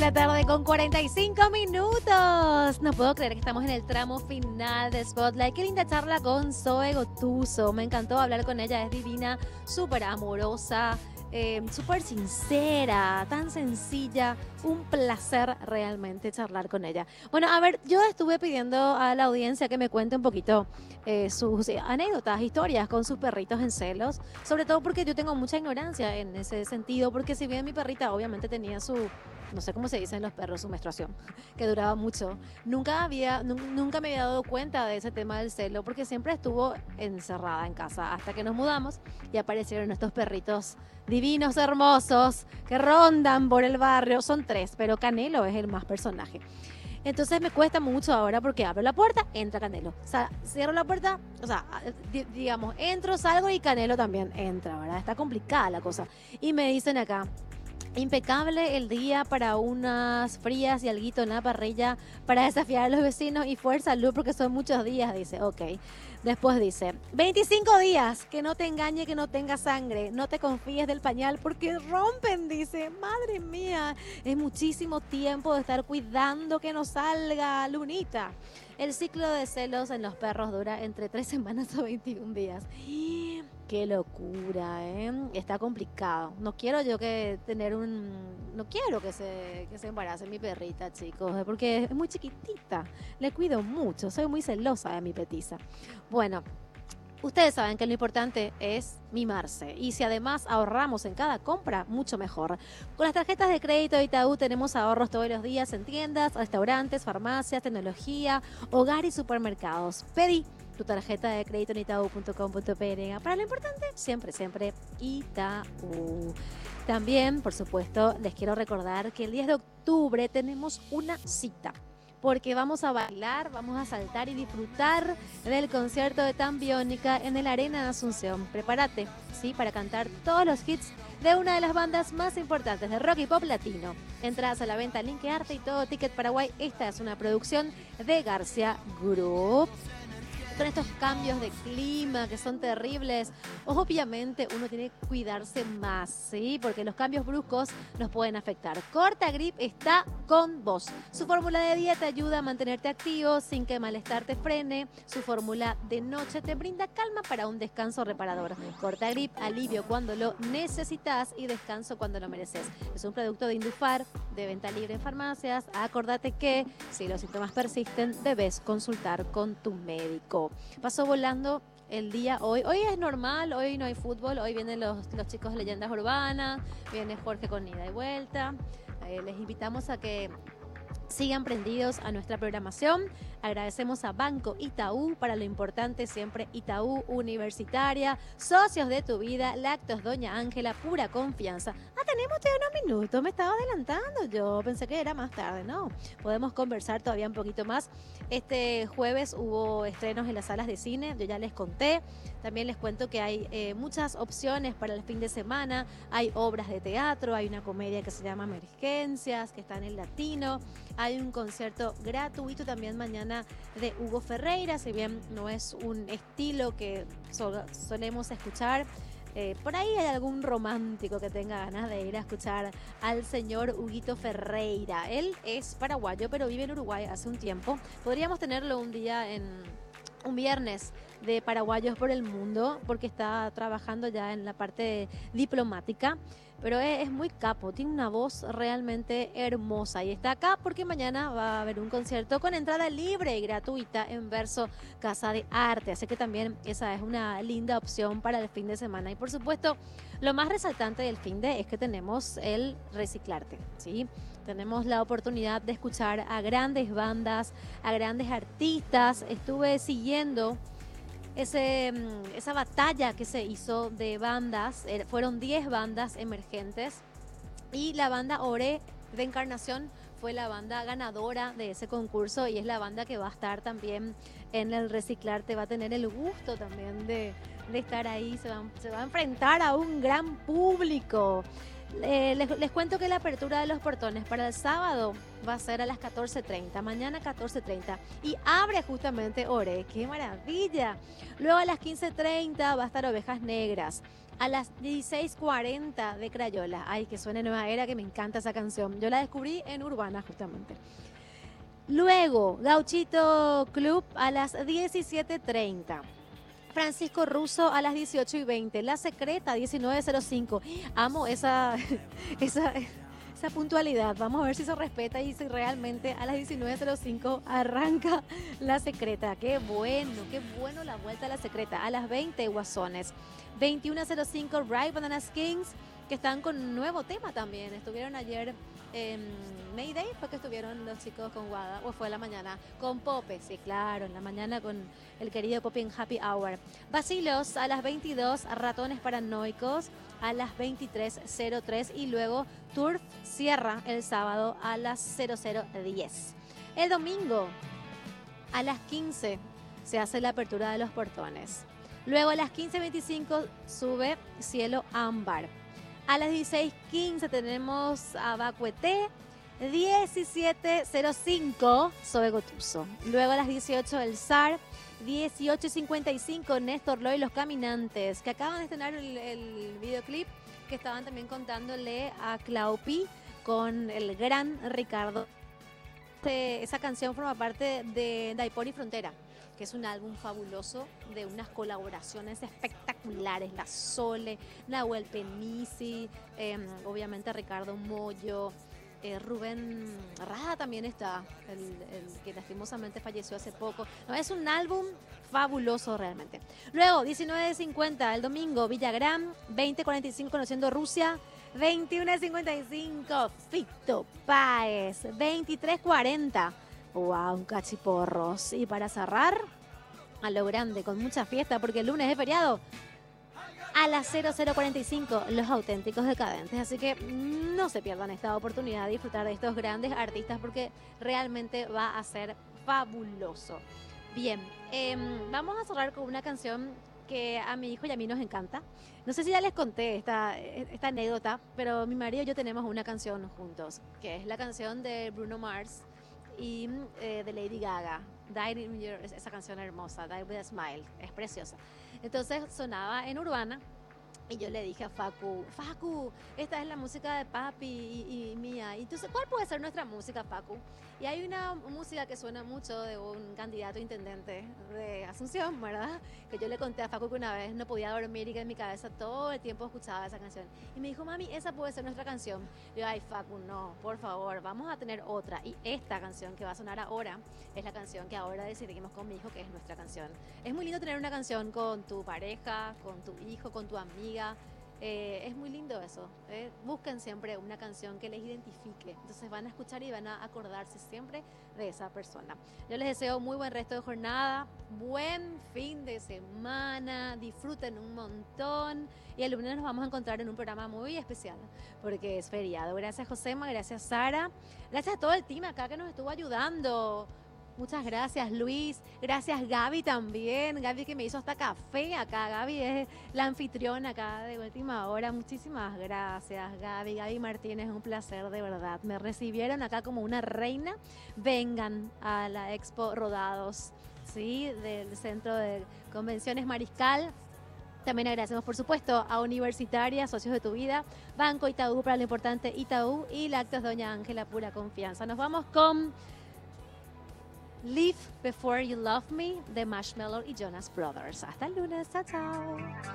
la tarde con 45 minutos. No puedo creer que estamos en el tramo final de Spotlight. Qué linda charla con Zoe Gotuso. Me encantó hablar con ella. Es divina, súper amorosa, súper sincera, tan sencilla. Un placer realmente charlar con ella. Bueno, a ver, yo estuve pidiendo a la audiencia que me cuente un poquito sus anécdotas, historias con sus perritos en celos. Sobre todo porque yo tengo mucha ignorancia en ese sentido. Porque si bien mi perrita obviamente tenía su, no sé cómo se dicen los perros, su menstruación, que duraba mucho. Nunca me había dado cuenta de ese tema del celo, porque siempre estuvo encerrada en casa hasta que nos mudamos y aparecieron estos perritos divinos, hermosos, que rondan por el barrio. Son 3, pero Canelo es el más personaje. Entonces me cuesta mucho ahora porque abro la puerta, entra Canelo. O sea, cierro la puerta, o sea, digamos, entro, salgo y Canelo también entra, ¿verdad? Está complicada la cosa. Y me dicen acá, impecable el día para unas frías y alguito en la parrilla para desafiar a los vecinos y fuerza luz porque son muchos días, dice, ok. Después dice, 25 días, que no te engañe, que no tenga sangre, no te confíes del pañal porque rompen, dice, madre mía, es muchísimo tiempo de estar cuidando que no salga, Lunita. El ciclo de celos en los perros dura entre 3 semanas o 21 días. Qué locura, ¿eh? Está complicado. No quiero yo que tener un... No quiero que se embarace mi perrita, chicos, porque es muy chiquitita. Le cuido mucho, soy muy celosa de mi petiza. Bueno, ustedes saben que lo importante es mimarse y si además ahorramos en cada compra, mucho mejor. Con las tarjetas de crédito de Itaú tenemos ahorros todos los días en tiendas, restaurantes, farmacias, tecnología, hogar y supermercados. Pedí tu tarjeta de crédito en itaú.com.py. Para lo importante, siempre, siempre Itaú. También, por supuesto, les quiero recordar que el 10 de octubre tenemos una cita. Porque vamos a bailar, vamos a saltar y disfrutar del concierto de Tan Biónica en el Arena de Asunción. Prepárate, ¿sí? Para cantar todos los hits de una de las bandas más importantes de rock y pop latino. Entradas a la venta en Linkearte y todo Ticket Paraguay. Esta es una producción de García Group. Con estos cambios de clima que son terribles, obviamente uno tiene que cuidarse más, ¿sí? Porque los cambios bruscos nos pueden afectar. Cortagrip está con vos. Su fórmula de día te ayuda a mantenerte activo sin que el malestar te frene. Su fórmula de noche te brinda calma para un descanso reparador. Cortagrip, alivio cuando lo necesitas y descanso cuando lo mereces. Es un producto de Indufar, de venta libre en farmacias. Acordate que si los síntomas persisten, debes consultar con tu médico. Pasó volando el día hoy. Hoy es normal, hoy no hay fútbol, hoy vienen los chicos de Leyendas Urbanas, viene Jorge con ida y vuelta. Les invitamos a que sigan prendidos a nuestra programación. Agradecemos a Banco Itaú, para lo importante siempre Itaú Universitaria, socios de tu vida, Lácteos Doña Ángela, pura confianza. Tenemos ya unos minutos, me estaba adelantando, yo pensé que era más tarde, ¿no? Podemos conversar todavía un poquito más. Este jueves hubo estrenos en las salas de cine, yo ya les conté. También les cuento que hay muchas opciones para el fin de semana. Hay obras de teatro, hay una comedia que se llama Emergencias, que está en el Latino. Hay un concierto gratuito también mañana de Hugo Ferreira, si bien no es un estilo que solemos escuchar. Por ahí hay algún romántico que tenga ganas de ir a escuchar al señor Huguito Ferreira. Él es paraguayo, pero vive en Uruguay hace un tiempo. Podríamos tenerlo un día un viernes de paraguayos por el mundo, porque está trabajando ya en la parte diplomática, pero es muy capo, tiene una voz realmente hermosa y está acá porque mañana va a haber un concierto con entrada libre y gratuita en Verso Casa de Arte, así que también esa es una linda opción para el fin de semana. Y por supuesto, lo más resaltante del fin de es que tenemos el Reciclarte, ¿sí? Tenemos la oportunidad de escuchar a grandes bandas, a grandes artistas. Estuve siguiendo esa batalla que se hizo de bandas. Fueron 10 bandas emergentes y la banda Oré de Encarnación fue la banda ganadora de ese concurso y es la banda que va a estar también en el Reciclarte. Va a tener el gusto también de estar ahí. Se va a enfrentar a un gran público. Les cuento que la apertura de los portones para el sábado va a ser a las 14:30, mañana 14:30. Y abre justamente Ore, ¡qué maravilla! Luego a las 15:30 va a estar Ovejas Negras. A las 16:40 de Crayola. Ay, que suene Nueva Era, que me encanta esa canción. Yo la descubrí en Urbana justamente. Luego, Gauchito Club a las 17:30. Francisco Russo a las 18:20. La Secreta 19:05. Amo esa, esa puntualidad. Vamos a ver si se respeta y si realmente a las 19:05 arranca La Secreta. Qué bueno la vuelta a La Secreta. A las 20, Guasones. 21:05, Right Bananas Kings, que están con un nuevo tema también. Estuvieron ayer en Mayday, fue que estuvieron los chicos con Wada, o fue a la mañana, con Pope, sí, claro, en la mañana con el querido Pope en Happy Hour. Vacilos a las 22, Ratones Paranoicos a las 23:03 y luego Turf cierra el sábado a las 00:10. El domingo a las 15 se hace la apertura de los portones. Luego a las 15:25 sube Cielo Ámbar. A las 16:15 tenemos a Bacueté. 17:05 Zoe Gotuso. Luego a las 18 el SAR. 18:55 Néstor Loy, Los Caminantes, que acaban de estrenar el videoclip que estaban también contándole a Claupi con el gran Ricardo. Esa canción forma parte de Daipor y Frontera, que es un álbum fabuloso de unas colaboraciones espectaculares. La Sole, Nahuel Penisi, obviamente Ricardo Mollo, Rubén Rada también está, el que lastimosamente falleció hace poco. No, es un álbum fabuloso realmente. Luego, 19:50 el domingo, Villagrán. 20:45 Conociendo Rusia. 21:55 Fito Páez. 23:40 wow, cachiporros. Y para cerrar, a lo grande, con mucha fiesta, porque el lunes es feriado, a las 00:45 Los Auténticos Decadentes. Así que no se pierdan esta oportunidad de disfrutar de estos grandes artistas, porque realmente va a ser fabuloso. Bien, vamos a cerrar con una canción que a mi hijo y a mí nos encanta. No sé si ya les conté esta anécdota, pero mi marido y yo tenemos una canción juntos, que es la canción de Bruno Mars y de Lady Gaga. Esa canción hermosa, Die With A Smile, es preciosa. Entonces sonaba en Urbana y yo le dije a Facu, esta es la música de papi y mía. Y entonces, ¿cuál puede ser nuestra música, Facu? Y hay una música que suena mucho de un candidato a intendente de Asunción, ¿verdad? Que yo le conté a Facu que una vez no podía dormir y que en mi cabeza todo el tiempo escuchaba esa canción. Y me dijo, mami, esa puede ser nuestra canción. Y yo, ay, Facu, no, por favor, vamos a tener otra. Y esta canción que va a sonar ahora es la canción que ahora decidimos con mi hijo que es nuestra canción. Es muy lindo tener una canción con tu pareja, con tu hijo, con tu amiga. Es muy lindo eso. Busquen siempre una canción que les identifique. Entonces van a escuchar y van a acordarse siempre de esa persona. Yo les deseo muy buen resto de jornada, buen fin de semana, disfruten un montón. Y el lunes nos vamos a encontrar en un programa muy especial, porque es feriado. Gracias, Josema, gracias, Sara. Gracias a todo el team acá que nos estuvo ayudando. Muchas gracias, Luis. Gracias, Gaby, también. Gaby, que me hizo hasta café acá. Gaby es la anfitriona acá de Última Hora. Muchísimas gracias, Gaby. Gaby Martínez, un placer, de verdad. Me recibieron acá como una reina. Vengan a la Expo Rodados, ¿sí? Del Centro de Convenciones Mariscal. También agradecemos, por supuesto, a Universitaria, Socios de tu Vida, Banco Itaú para lo importante Itaú y Lácteos Doña Ángela, pura confianza. Nos vamos con Live Before You Love Me de Marshmello y Jonas Brothers. Hasta el lunes, chao, chao.